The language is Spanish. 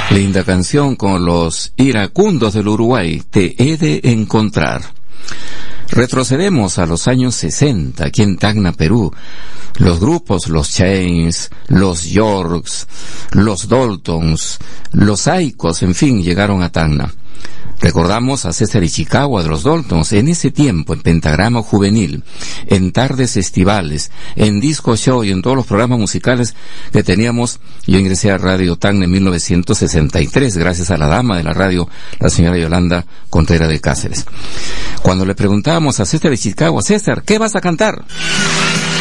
Linda canción con los iracundos del Uruguay, Te he de encontrar. Retrocedemos a los años 60, aquí en Tacna, Perú. Los grupos, los Chains, los Yorks, los Daltons, los Aicos, en fin, llegaron a Tacna. Recordamos a César Ishikawa de los Daltons, en ese tiempo, en Pentagrama Juvenil, en tardes estivales, en Disco Show y en todos los programas musicales que teníamos. Yo ingresé a Radio Tacna en 1963, gracias a la dama de la radio, la señora Yolanda Contreras de Cáceres. Cuando le preguntábamos a César Ishikawa, César, ¿qué vas a cantar?